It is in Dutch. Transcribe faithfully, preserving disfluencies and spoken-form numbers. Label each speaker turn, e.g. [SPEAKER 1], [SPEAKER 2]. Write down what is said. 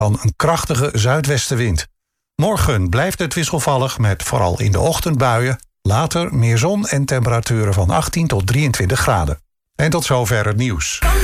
[SPEAKER 1] van een krachtige zuidwestenwind. Morgen blijft het wisselvallig met vooral in de ochtend buien. Later meer zon en temperaturen van achttien tot drieëntwintig graden. En tot zover het nieuws.